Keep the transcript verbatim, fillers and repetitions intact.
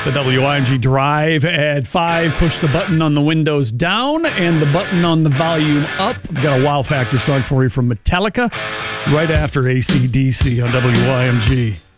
The W I M G Drive at five. Push the button on the windows down and the button on the volume up. We've got a Wow Factor song for you from Metallica right after A C D C on W I M G.